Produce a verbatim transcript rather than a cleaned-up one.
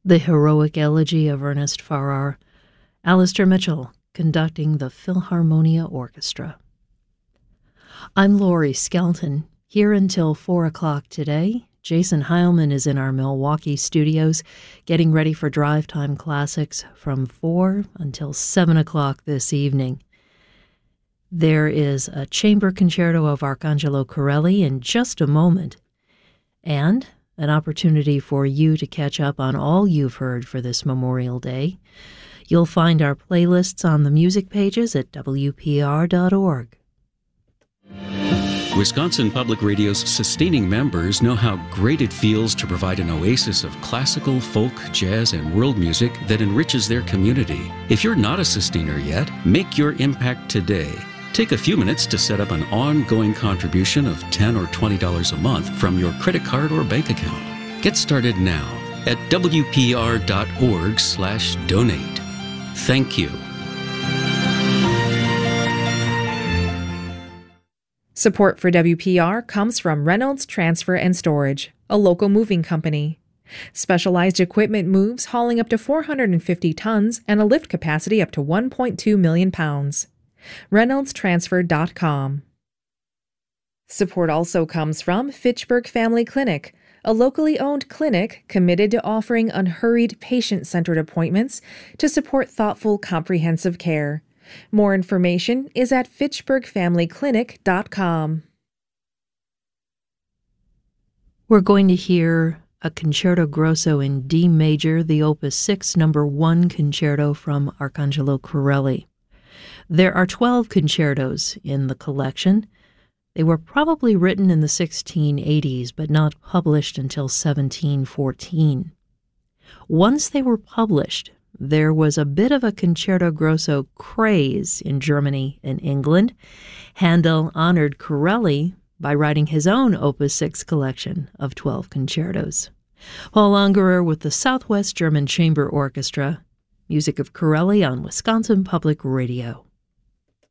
The heroic elegy of Ernest Farrar, Alistair Mitchell conducting the Philharmonia Orchestra. I'm Laurie Skelton, here until four o'clock today. Jason Heilman is in our Milwaukee studios, getting ready for Drive Time Classics from four until seven o'clock this evening. There is a chamber concerto of Arcangelo Corelli in just a moment, and an opportunity for you to catch up on all you've heard for this Memorial Day. You'll find our playlists on the music pages at W P R dot org. Wisconsin Public Radio's sustaining members know how great it feels to provide an oasis of classical, folk, jazz, and world music that enriches their community. If you're not a sustainer yet, make your impact today. Take a few minutes to set up an ongoing contribution of ten dollars or twenty dollars a month from your credit card or bank account. Get started now at W P R dot org slash donate. Thank you. Support for W P R comes from Reynolds Transfer and Storage, a local moving company. Specialized equipment moves hauling up to four hundred fifty tons and a lift capacity up to one point two million pounds. Reynolds Transfer dot com. Support also comes from Fitchburg Family Clinic, a locally owned clinic committed to offering unhurried, patient-centered appointments to support thoughtful, comprehensive care. More information is at Fitchburg Family Clinic dot com. We're going to hear a Concerto Grosso in D major, the Opus six, number one concerto from Arcangelo Corelli. There are twelve concertos in the collection. They were probably written in the sixteen eighties, but not published until seventeen fourteen. Once they were published, there was a bit of a Concerto Grosso craze in Germany and England. Handel honored Corelli by writing his own Opus six collection of twelve concertos. Paul Ungerer with the Southwest German Chamber Orchestra. Music of Corelli on Wisconsin Public Radio.